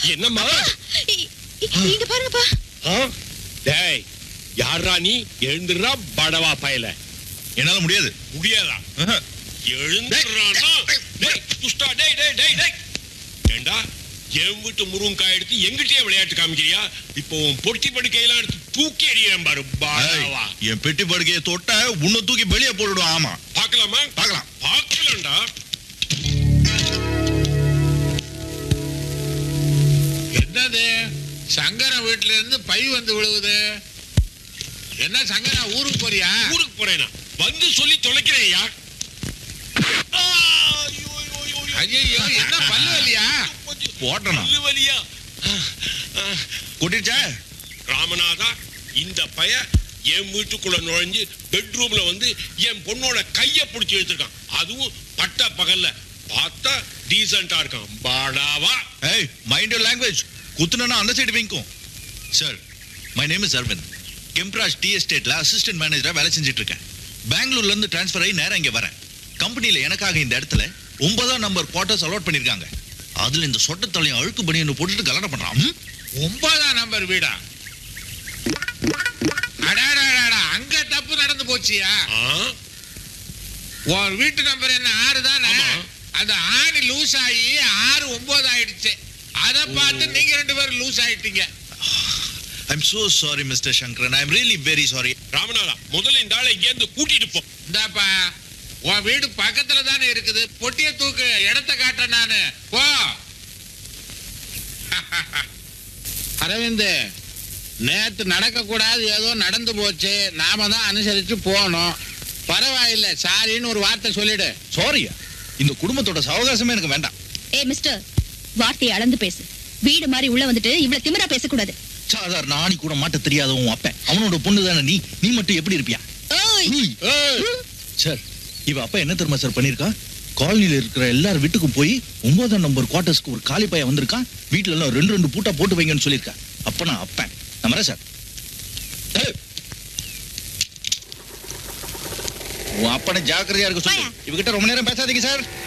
என்னம்மா இங்க பாருங்கப்பா. டேய் யாரா நீ? எழுந்துடுறா படவா பயல. என்னால முடியாது. முடியாதா? எழுந்துடுறானா? டேய் துஷ்டா, டேய் டேய் டேய் டேய். ஏண்டா என் வீட்டு முருங்காய் எடுத்து எங்கிட்டே விளையாட்டு காமிக்கிறியா? இப்போ பொட்டி படுக்கையெல்லாம் எடுத்து தூக்கி எறியேன் பாரு பாடவா. என் பெட்டி படுக்கையை தொட்ட உன்னை தூக்கி வெளியே போடுடும். ஆமா பார்க்கலாமா? பார்க்கலாம். பார்க்கலாம்டா. என்னது சங்கரன் வீட்டுல இருந்து பை வந்து விழுவுது? என்ன சங்கரன் ஊருக்கு போறியா? ஊருக்கு போறேனா? வந்து சொல்லி தொலைக்கிறேயா? ஐயோ என்ன பல்லு வலியா? போட்டணும். பல்லு வலியா? கொட்டிடுச்சா? ராமநாதா, இந்த பைய என் வீட்டுக்குள்ள நுழைஞ்சு பெட்ரூம்ல வந்து என் பொண்ணோட கைய பிடிச்சி எடுத்துருக்கான். அதுவும் பட்ட பகல்ல. பார்த்தா டீசென்டா இருக்கான் பாடாவா. ஏய் மைண்ட் யுவர் லாங்குவேஜ். குத்துனா அந்த side விங்கும். Sir my name is Aravind. கெம்ப்ராஜ் D எஸ்டேட்ல assistant மேனேஜரா வேலை செஞ்சுட்டு இருக்கேன். பெங்களூர்ல இருந்து டிரான்ஸ்ஃபர் ஆகி நேரா இங்க வரேன். கம்பெனில எனக்காக இந்த இடத்துல 9ஆம் நம்பர் குவார்டர்ஸ் அலாட் பண்ணிருக்காங்க. அதுல இந்த சொட்ட தலையும் அழுக்கு பனியன்னு போட்டுட்டு கல்யாணம் பண்றான். 9ஆம் நம்பர் வீடா? அடாடாடா, அங்க தப்பு நடந்து போச்சியா? உன் வீட்டு நம்பர் என்ன 6 தானே? அந்த ஆணி லூஸ் ஆகி 6 9 ஆயிடுச்சு. அத பார்த்து நீங்க 2 பேரும் லூஸ் ஆயிட்டீங்க. I'm so sorry Mr. Shankaran. I'm really very sorry. ராமநாதா, முதல்ல இந்த ஆளை இங்கேருந்து கூட்டிட்டு போ. இந்தாப்பா, உன் வீடு பக்கத்துல தானே இருக்குது. பொட்டிய தூக்கு, இடத்த காட்டுறேன் நானு. போ. அரவிந்த், நேத்து நடக்க கூடாது ஏதோ நடந்து போச்சு. நாம தான் அனுசரிச்சு போனோம். பரவாயில்ல, சாரின்னு ஒரு வார்த்தை சொல்லிடு. சாரியா? இந்த குடும்பத்தோட சவகாசமே எனக்கு வேண்டாம். ஏ மிஸ்டர், வார்த்தையை அளந்து பேசு. வீடு மாதிரி உள்ள வந்துட்டு இவ்வளவு திமிரா பேசக்கூடாது. சாதாரண ஆணி கூட மாட்ட தெரியாத உன் அப்பன், அவனோட பொண்ணு தானே நீ. நீ மட்டும் எப்படி இருப்பியா? சார், இவ அப்பா என்ன தெரியுமா சார் பண்ணிருக்கா? காலனில இருக்கிற எல்லார் வீட்டுக்கும் போய் 9ஆம் நம்பர் குவார்டர்ஸ்க்கு ஒரு காலி பையன் வந்திருக்கான். வீட்டுல எல்லாம் 2 பூட்டா போட்டு வைங்கன்னு சொல்லியிருக்கா. அப்ப நான் அப்பன் நம்புறேன் சார். உன் அப்பனை ஜாக்கிரதையா இருக்க சொல்லு. இவகிட்ட ரொம்ப நேரம் பேசாதீங்க சார்.